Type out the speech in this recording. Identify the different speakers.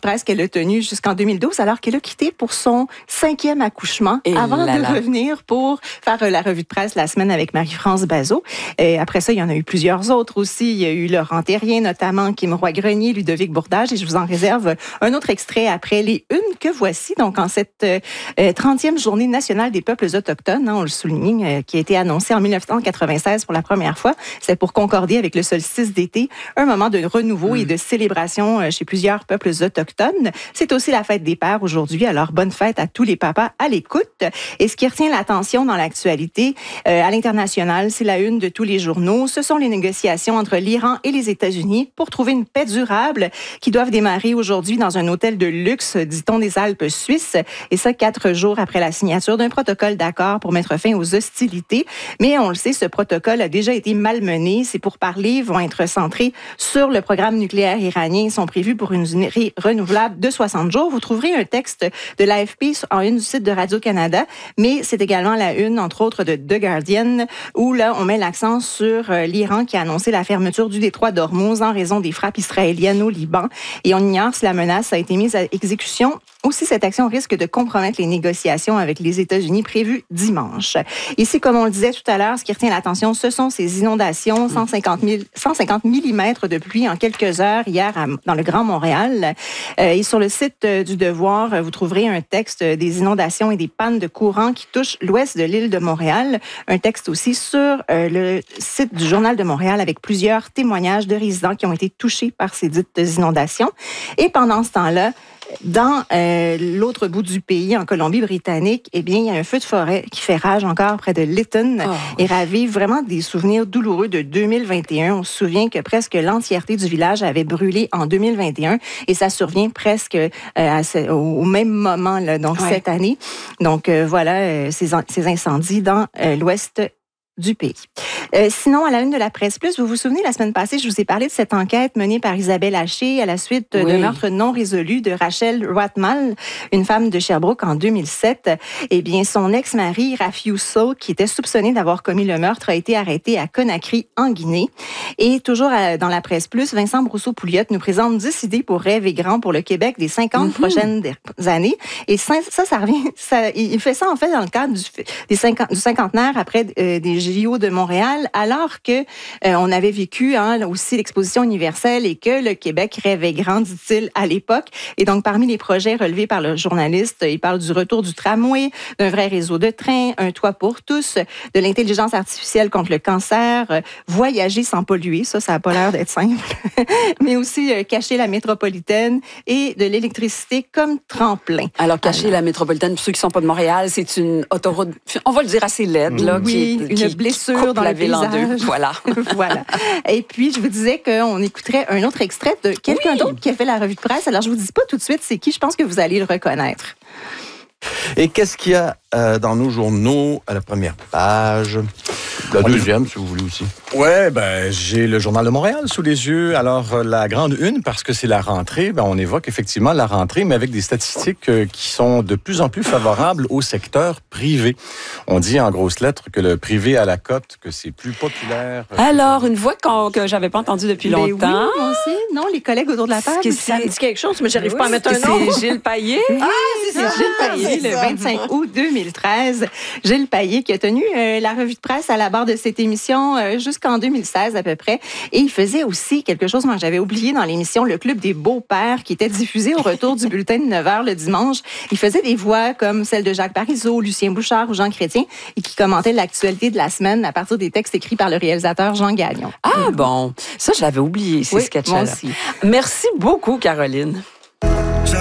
Speaker 1: presse qu'elle a tenue jusqu'en 2012, alors qu'elle a quitté pour son 5e accouchement avant de revenir pour faire la revue de presse la semaine avec Marie-France Bazot. Et après ça, il y en a eu plusieurs autres aussi. Il y a eu Laurent Terrien, notamment, Kim Roy-Grenier, Ludovic Bourdage, et je vous en réserve un autre extrait après les unes que voici. Donc, en cette 30e journée nationale des peuples autochtones, on le souligne, qui a été annoncée en 1996 pour la première fois. C'est pour concorder avec le solstice d'été, un moment de renouveau et de célébration chez plusieurs peuples autochtones. C'est aussi la fête des pères aujourd'hui, alors bonne fête à tous les papas à l'écoute. Et ce qui retient l'attention dans l'actualité à l'international, c'est la une de tous les journaux. Ce sont les négociations entre l'Iran et les États-Unis pour trouver une paix durable qui doivent démarrer aujourd'hui dans un hôtel de luxe, dit-on, des Alpes suisses. Et ça, 4 jours après la signature d'un protocole d'accord pour mettre fin aux hostilités. Mais on le sait, ce protocole a déjà été malmené. Ces pourparlers vont être centrés sur le programme nucléaire iranien. Ils sont prévus pour une durée renouvelable de 60 jours. Vous trouverez un texte de l'AFP en une du site de Radio-Canada, mais c'est également la une, entre autres, de The Guardian, où là, on met l'accent sur l'Iran qui a annoncé la fermeture du détroit d'Ormuz en raison des frappes israéliennes au Liban. Et on ignore si la menace a été mise à exécution. Aussi, cette action risque de compromettre les négociations avec les États-Unis prévues dimanche. Ici, comme on le disait tout à l'heure, ce qui retient l'attention, ce sont ces inondations, 150 millimètres de pluie en quelques heures hier dans le Grand Montréal. Et sur le site du Devoir, vous trouverez un texte des inondations et des pannes de courant qui touchent l'ouest de l'île de Montréal. Un texte aussi sur le site du Journal de Montréal avec plusieurs témoignages de résidents qui ont été touchés par ces dites inondations. Et pendant ce temps-là, dans l'autre bout du pays, en Colombie-Britannique, eh bien, il y a un feu de forêt qui fait rage encore près de Lytton et ravive vraiment des souvenirs douloureux de 2021. On se souvient que presque l'entièreté du village avait brûlé en 2021 et ça survient presque au même moment, là, donc cette année. Donc voilà, ces incendies dans l'ouest du pays. Sinon, à la une de la Presse Plus, vous vous souvenez, la semaine passée, je vous ai parlé de cette enquête menée par Isabelle Haché à la suite de meurtre non résolu de Rachel Rothmal, une femme de Sherbrooke en 2007. Eh bien, son ex-mari, Rafi Ousso, qui était soupçonné d'avoir commis le meurtre, a été arrêté à Conakry, en Guinée. Et toujours dans la Presse Plus, Vincent Brousseau-Pouliot nous présente 10 idées pour rêver grand pour le Québec des 50 prochaines années. Et ça revient, il fait ça, en fait, dans le cadre du cinquantenaire après des JO de Montréal, alors que on avait vécu aussi l'exposition universelle et que le Québec rêvait grand, dit-il, à l'époque. Et donc, parmi les projets relevés par le journaliste, il parle du retour du tramway, d'un vrai réseau de trains, un toit pour tous, de l'intelligence artificielle contre le cancer, voyager sans polluer, ça n'a pas l'air d'être simple, mais aussi cacher la métropolitaine et de l'électricité comme tremplin.
Speaker 2: Alors, cacher la métropolitaine, pour ceux qui ne sont pas de Montréal, c'est une autoroute, on va le dire assez laide, là,
Speaker 1: une blessure dans
Speaker 2: la
Speaker 1: le
Speaker 2: ville en deux.
Speaker 1: paysage.
Speaker 2: Voilà.
Speaker 1: Voilà. Et puis, je vous disais qu'on écouterait un autre extrait de quelqu'un d'autre qui a fait la revue de presse. Alors, je vous dis pas tout de suite c'est qui. Je pense que vous allez le reconnaître.
Speaker 3: Et qu'est-ce qu'il y a dans nos journaux à la première page? La deuxième, si vous voulez aussi.
Speaker 4: Ouais, j'ai le Journal de Montréal sous les yeux. Alors, la grande une, parce que c'est la rentrée, on évoque effectivement la rentrée, mais avec des statistiques qui sont de plus en plus favorables au secteur privé. On dit en grosses lettres que le privé a la cote, que c'est plus populaire.
Speaker 2: Alors, une voix que j'avais pas entendue depuis longtemps.
Speaker 1: Oui, moi aussi. Non, les collègues autour de la table.
Speaker 2: Ça me dit quelque chose, mais j'arrive pas à mettre un nom. C'est Gilles Payet.
Speaker 1: C'est Gilles Payet, le 25 août 2013. Gilles Payet qui a tenu la revue de presse à la barre de cette émission jusqu'en 2016 à peu près. Et il faisait aussi quelque chose que j'avais oublié dans l'émission Le Club des beaux-pères qui était diffusé au retour du bulletin de 9h le dimanche. Il faisait des voix comme celle de Jacques Parizeau, Lucien Bouchard ou Jean Chrétien et qui commentait l'actualité de la semaine à partir des textes écrits par le réalisateur Jean Gagnon.
Speaker 2: Ah bon, ça je l'avais oublié, ces sketchs-là.
Speaker 1: Moi aussi.
Speaker 2: Merci beaucoup, Caroline.